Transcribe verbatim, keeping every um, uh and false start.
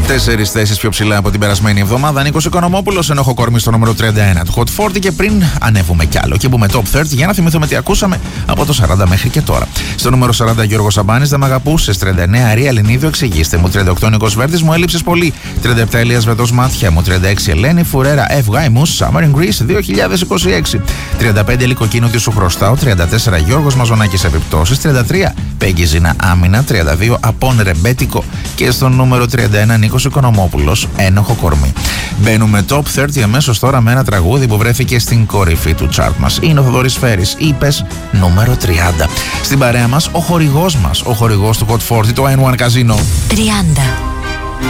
Τέσσερις θέσεις πιο ψηλά από την περασμένη εβδομάδα. Νίκος Οικονομόπουλος, Ένοχο κορμί στο νούμερο τριάντα ένα του Hot σαράντα. Και πριν ανέβουμε κι άλλο και μπούμε top τριάντα για να θυμηθούμε τι ακούσαμε από το σαράντα μέχρι και τώρα. Στο νούμερο σαράντα Γιώργος Σαμπάνης, Δεν μ' αγαπούσες. τριάντα εννέα Αρία Ελληνίδου, Εξηγήστε μου. τριάντα οκτώ Νίκος Βέρτης, Μου έλειψες πολύ. τριάντα επτά Ηλίας Βετός, Μάτια μου. τριάντα έξι Ελένη Φουρέρα, Εύγα μου. Summer in Greece δύο χιλιάδες είκοσι έξι. τριάντα πέντε Λυκοκίνο τι σου χρωστάω. τριάντα τέσσερα Γιώργος Μαζονάκης, Επιπτώσεις. τριάντα τρία Πέγγι Ζήνα Άμυνα. τριάντα δύο Απόν Ρεμπέτικο. Και στο νούμερο τριάντα ένα Νίκος Οικονομόπουλος, Ένοχο κορμί. Μπαίνουμε top τριάντα αμέσως τώρα με ένα τραγούδι που βρέθηκε στην κορυφή του chart μας. Είναι ο Θοδωρής Φέρης, Είπες, νούμερο τριάντα. Στην παρέα μας ο χορηγός μας, ο χορηγός του Hot σαράντα, το N one Casino. τριάντα.